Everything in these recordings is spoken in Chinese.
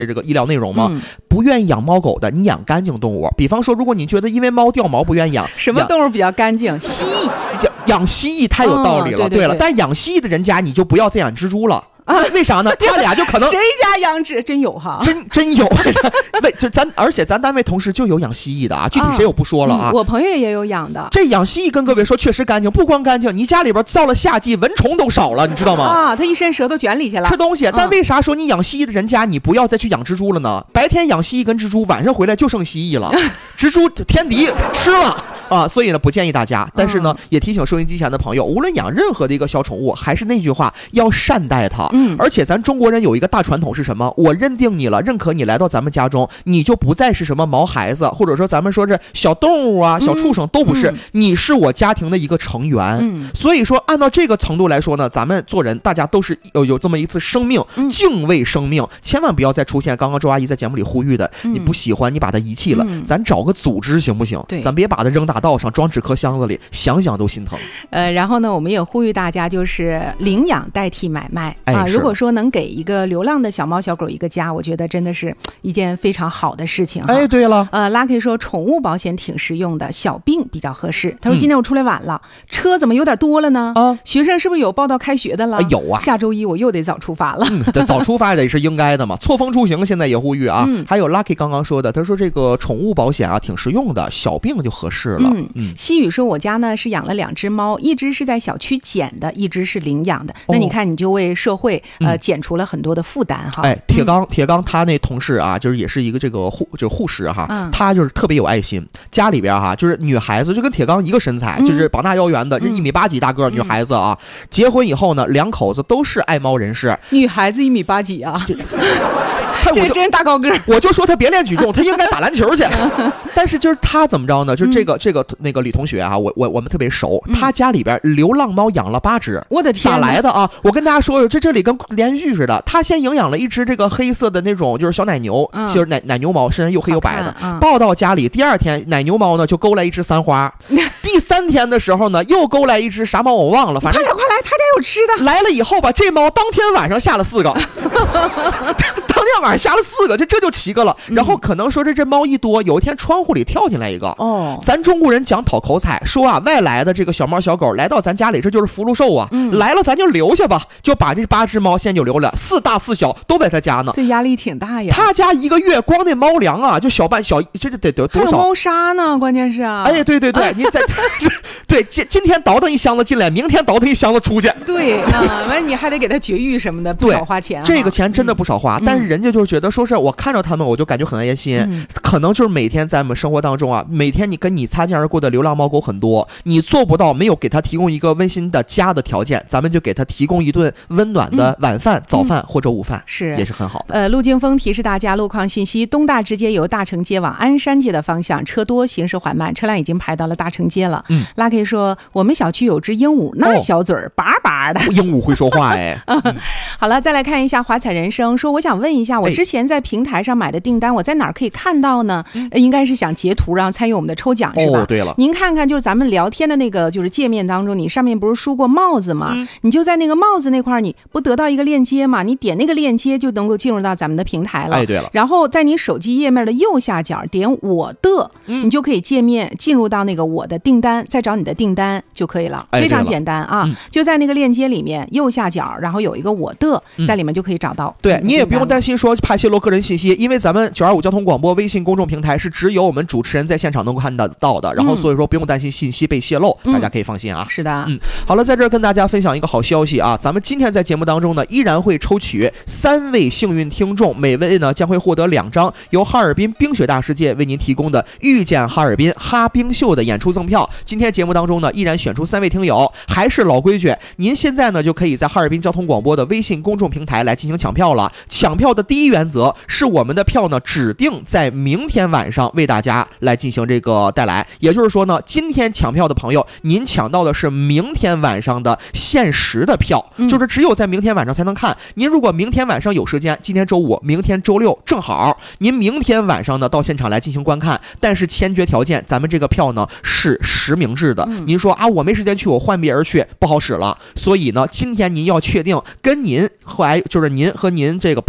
这个医疗内容吗？不愿意养猫狗的，你养干净动物。比方说，如果你觉得因为猫掉毛不愿意养， 什么动物比较干净？蜥蜴。 养蜥蜴太有道理了。对了，但养蜥蜴的人家你就不要再养蜘蛛了。为啥呢？他俩就可能谁家养殖真有哈？ 真有。而且咱单位同事就有养蜥蜴的啊，具体谁我不说了啊。 我朋友也有养的。 这养蜥蜴跟各位说确实干净，不光干净，你家里边到了夏季蚊虫都少了，你知道吗？ 啊，他一伸舌头卷里去了， 吃东西。但为啥说你养蜥蜴的人家你不要再去养蜘蛛了呢？白天养蜥蜴跟蜘蛛，晚上回来就剩蜥蜴了，蜘蛛天敌吃了。所以呢，不建议大家。但是呢，也提醒收音机前的朋友，无论养任何的一个小宠物，还是那句话，要善待它。而且咱中国人有一个大传统是什么？我认定你了，认可你来到咱们家中，你就不再是什么毛孩子，或者说咱们说这小动物啊、小畜生都不是，你是我家庭的一个成员。所以说，按照这个程度来说呢，咱们做人，大家都是有这么一次生命，敬畏生命，千万不要再出现刚刚周阿姨在节目里呼吁的，你不喜欢，你把它遗弃了，咱找个组织行不行？咱别把它扔大道上，装纸壳箱子里，想想都心疼。 然后呢，我们也呼吁大家，就是领养代替买卖啊。如果说能给一个流浪的小猫小狗一个家，我觉得真的是一件非常好的事情。 对了 ，Lucky 说宠物保险挺实用的，小病比较合适。他说今天我出来晚了，车怎么有点多了呢？学生是不是有报到开学的了？ 有啊， 下周一我又得早出发了。 这早出发也是应该的嘛。错峰出行现在也呼吁啊。还有 Lucky 刚刚说的，他说这个宠物保险啊挺实用的，小病就合适了。 西雨说我家呢是养了2只猫，一只是在小区捡的，一只是领养的。那你看你就为社会减除了很多的负担哈。 铁刚他那同事啊，就是也是一个这个护士哈，他就是特别有爱心，家里边哈就是女孩子就跟铁刚一个身材，就是膀大腰圆的，这1.8米几大个女孩子啊，结婚以后呢，2口子都是爱猫人士。 女孩子1.8米几啊？这真是大高个。 我就说他别练举重，他应该打篮球去。但是就是他怎么着呢？就那个李同学啊，我们特别熟，他家里边流浪猫养了8只。 我的天， 咋来的啊？我跟大家说，这里跟连续剧似的。他先领养了1只这个黑色的那种就是小奶牛，就是奶牛猫，身上又黑又白的，抱到家里。第2天奶牛猫呢就勾来1只3花，第3天的时候呢又勾来1只啥猫我忘了，反正快来，他家有吃的。 来了以后吧，这猫当天晚上下了4个。当天晚上下了4个，这就7个了。然后可能说这猫一多，有一天窗户里跳进来一个。咱中国人讲讨口彩，说啊外来的这个小猫小狗来到咱家里，这就是福禄寿啊。来了咱就留下吧，就把这8只猫现在就留了，4大4小都在他家呢。 这压力挺大呀。 他家1个月光那猫粮啊，就小，这得多少？ 还有猫砂呢，关键是啊。 对，你在对今天倒腾1箱子进来，明天倒腾1箱子出去。 对啊，完你还得给他绝育什么的，不少花钱。 这个钱真的不少花，但是人家就觉得说是我看着他们我就感觉很安心。可能就是每天在我们生活当中啊，每天你跟你擦肩而过的流浪猫狗很多，你做不到没有给他提供一个温馨的家的条件，咱们就给他提供一顿温暖的晚饭、早饭或者午饭，也是很好的。 陆京峰提示大家路况信息：东大直街由大成街往鞍山街的方向车多，行驶缓慢，车辆已经排到了大成街了。Lucky 说我们小区有只鹦鹉，那小嘴儿叭叭的。 鹦鹉会说话哎。 好了，再来看一下华彩人生说，我想问一下，我之前在平台上买的订单，我在哪儿可以看到呢？应该是想截图然后参与我们的抽奖是吧？ 对了， 您看看就是咱们聊天的那个就是界面当中，你上面不是输过帽子吗？你就在那个帽子那块，你不得到一个链接吗？你点那个链接就能够进入到咱们的平台了。 对了， 然后在你手机页面的右下角点我的，你就可以界面进入到那个我的订单，再找你的订单就可以了，非常简单啊。就在那个链接里面右下角，然后有一个我的，在里面就可以找到。 对，你也不用担心说怕泄露个人信息，因为咱们925交通广播微信公众平台是只有我们主持人在现场能够看得到的，然后所以说不用担心信息被泄露，大家可以放心啊。 是的， 好了，在这儿跟大家分享一个好消息啊，咱们今天在节目当中呢，依然会抽取3位幸运听众，每位呢将会获得2张由哈尔滨冰雪大世界为您提供的遇见哈尔滨哈冰秀的演出赠票。今天节目当中呢，依然选出3位听友，还是老规矩，您现在呢就可以在哈尔滨交通广播的微信公众平台来进行抢票了。抢票的第一原则是我们的票呢指定在明天晚上为大家来进行这个带来，也就是说呢，今天抢票的朋友，您抢到的是明天晚上的限时的票，就是只有在明天晚上才能看。您如果明天晚上有时间，今天周5，明天周6正好，您明天晚上呢到现场来进行观看，但是签决条件，咱们这个票呢是实名制的。您说啊，我没时间去，我换别而去，不好使了。所以呢，今天您要确定跟您和您这个朋友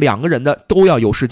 两个人的都要有时间。